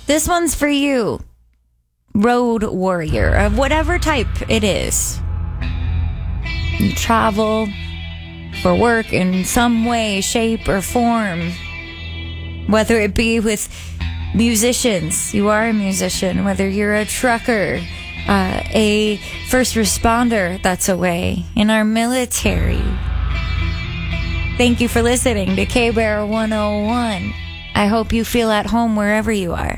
This one's for you, road warrior, of whatever type it is. You travel for work in some way, shape, or form. Whether it be with musicians, you are a musician. Whether you're a trucker, a first responder that's away, in our military. Thank you for listening to K-Bear 101. I hope you feel at home wherever you are.